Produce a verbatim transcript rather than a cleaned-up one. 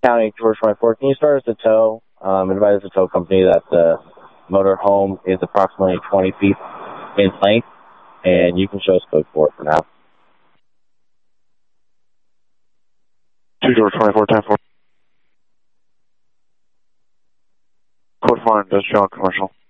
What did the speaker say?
County, George twenty-four. Can you start us a tow? Um, advise the tow company that the motorhome is approximately twenty feet in length, and you can show us code four for now. two George twenty-four, ten four. Code four, industrial and commercial.